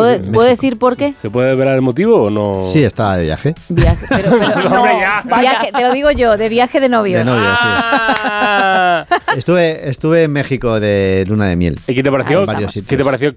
¿Puedo decir por qué? ¿Se puede ver el motivo o no? Sí, estaba de viaje. Pero no, viaje, te lo digo yo, de viaje de novios. De novios, Ah. sí. Estuve en México de luna de miel. ¿Y qué te pareció? En varios ¿Qué sitios. te pareció